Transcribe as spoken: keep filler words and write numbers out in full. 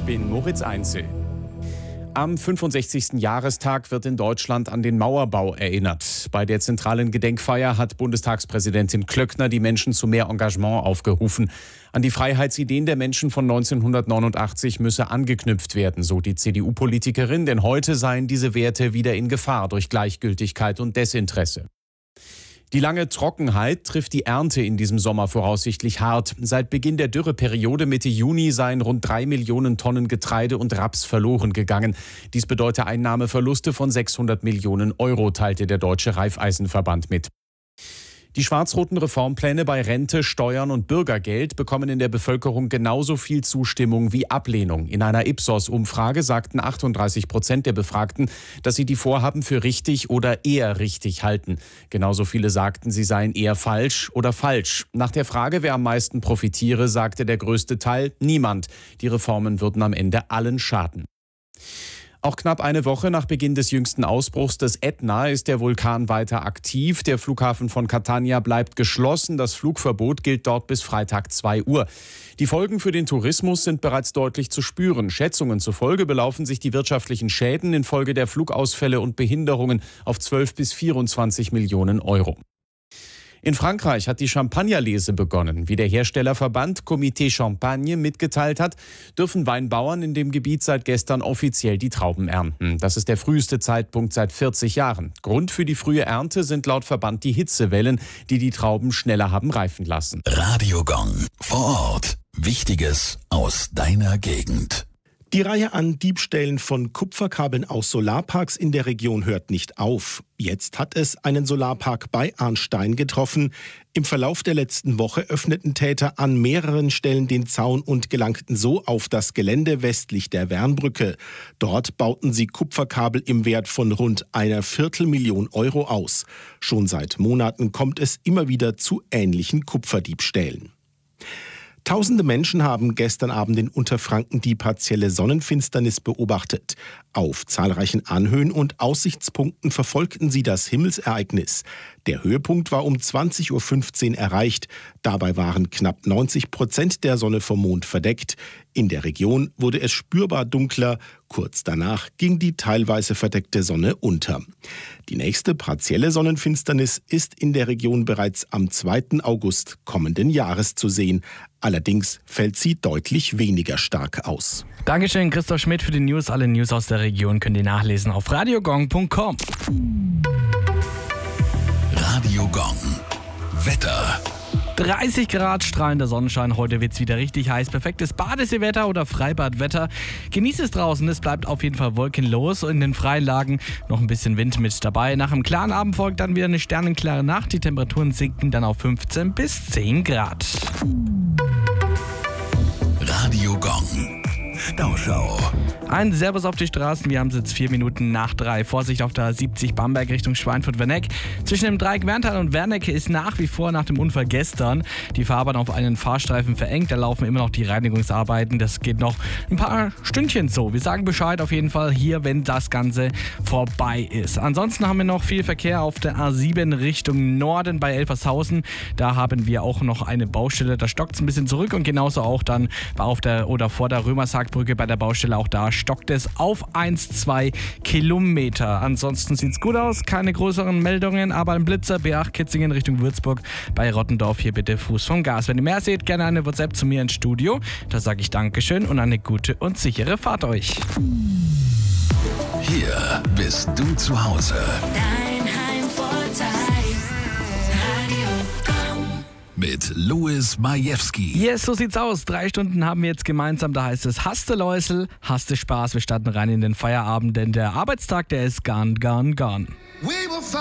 bin Moritz Einzel. Am fünfundsechzigsten Jahrestag wird in Deutschland an den Mauerbau erinnert. Bei der zentralen Gedenkfeier hat Bundestagspräsidentin Klöckner die Menschen zu mehr Engagement aufgerufen. An die Freiheitsideen der Menschen von neunzehnhundertneunundachtzig müsse angeknüpft werden, so die C D U-Politikerin, denn heute seien diese Werte wieder in Gefahr durch Gleichgültigkeit und Desinteresse. Die lange Trockenheit trifft die Ernte in diesem Sommer voraussichtlich hart. Seit Beginn der Dürreperiode Mitte Juni seien rund drei Millionen Tonnen Getreide und Raps verloren gegangen. Dies bedeute Einnahmeverluste von sechshundert Millionen Euro, teilte der Deutsche Raiffeisenverband mit. Die schwarz-roten Reformpläne bei Rente, Steuern und Bürgergeld bekommen in der Bevölkerung genauso viel Zustimmung wie Ablehnung. In einer Ipsos-Umfrage sagten achtunddreißig Prozent der Befragten, dass sie die Vorhaben für richtig oder eher richtig halten. Genauso viele sagten, sie seien eher falsch oder falsch. Nach der Frage, wer am meisten profitiere, sagte der größte Teil niemand. Die Reformen würden am Ende allen schaden. Auch knapp eine Woche nach Beginn des jüngsten Ausbruchs des Ätna ist der Vulkan weiter aktiv. Der Flughafen von Catania bleibt geschlossen. Das Flugverbot gilt dort bis Freitag zwei Uhr. Die Folgen für den Tourismus sind bereits deutlich zu spüren. Schätzungen zufolge belaufen sich die wirtschaftlichen Schäden infolge der Flugausfälle und Behinderungen auf zwölf bis vierundzwanzig Millionen Euro. In Frankreich hat die Champagnerlese begonnen. Wie der Herstellerverband Comité Champagne mitgeteilt hat, dürfen Weinbauern in dem Gebiet seit gestern offiziell die Trauben ernten. Das ist der früheste Zeitpunkt seit vierzig Jahren. Grund für die frühe Ernte sind laut Verband die Hitzewellen, die die Trauben schneller haben reifen lassen. Radiogong vor Ort. Wichtiges aus deiner Gegend. Die Reihe an Diebstählen von Kupferkabeln aus Solarparks in der Region hört nicht auf. Jetzt hat es einen Solarpark bei Arnstein getroffen. Im Verlauf der letzten Woche öffneten Täter an mehreren Stellen den Zaun und gelangten so auf das Gelände westlich der Wernbrücke. Dort bauten sie Kupferkabel im Wert von rund einer Viertelmillion Euro aus. Schon seit Monaten kommt es immer wieder zu ähnlichen Kupferdiebstählen. Tausende Menschen haben gestern Abend in Unterfranken die partielle Sonnenfinsternis beobachtet. Auf zahlreichen Anhöhen und Aussichtspunkten verfolgten sie das Himmelsereignis. Der Höhepunkt war um zwanzig Uhr fünfzehn erreicht. Dabei waren knapp neunzig Prozent der Sonne vom Mond verdeckt. In der Region wurde es spürbar dunkler. Kurz danach ging die teilweise verdeckte Sonne unter. Die nächste partielle Sonnenfinsternis ist in der Region bereits am zweiten August kommenden Jahres zu sehen. Allerdings fällt sie deutlich weniger stark aus. Dankeschön, Christoph Schmidt, für die News. Alle News aus der Region könnt ihr nachlesen auf radiogong punkt com. Radiogong. Wetter. dreißig Grad, strahlender Sonnenschein. Heute wird es wieder richtig heiß. Perfektes Badeseewetter oder Freibadwetter. Genießt es draußen. Es bleibt auf jeden Fall wolkenlos. In den freien Lagen noch ein bisschen Wind mit dabei. Nach einem klaren Abend folgt dann wieder eine sternenklare Nacht. Die Temperaturen sinken dann auf fünfzehn bis zehn Grad. Radiogong. Stauschau. Ein Servus auf die Straßen. Wir haben es jetzt vier Minuten nach drei. Vorsicht auf der A siebzig Bamberg Richtung Schweinfurt-Werneck. Zwischen dem Dreieck Werntal und Werneck ist nach wie vor nach dem Unfall gestern die Fahrbahn auf einen Fahrstreifen verengt. Da laufen immer noch die Reinigungsarbeiten. Das geht noch ein paar Stündchen so. Wir sagen Bescheid auf jeden Fall hier, wenn das Ganze vorbei ist. Ansonsten haben wir noch viel Verkehr auf der A sieben Richtung Norden bei Elfershausen. Da haben wir auch noch eine Baustelle. Da stockt es ein bisschen zurück und genauso auch dann auf der oder vor der Römershaagbrücke bei der Baustelle. Auch da stockt es auf eins bis zwei Kilometer. Ansonsten sieht es gut aus, keine größeren Meldungen, aber ein Blitzer B acht Kitzingen Richtung Würzburg bei Rottendorf. Hier bitte Fuß vom Gas. Wenn ihr mehr seht, gerne eine WhatsApp zu mir ins Studio. Da sage ich Dankeschön und eine gute und sichere Fahrt euch. Hier bist du zu Hause. Dein Heimvorteil. Radiogong. Mit Louis Majewski. Yes, so sieht's aus. Drei Stunden haben wir jetzt gemeinsam. Da heißt es, hast du Läusel, hast du Spaß. Wir starten rein in den Feierabend, denn der Arbeitstag, der ist gone, gone, gone.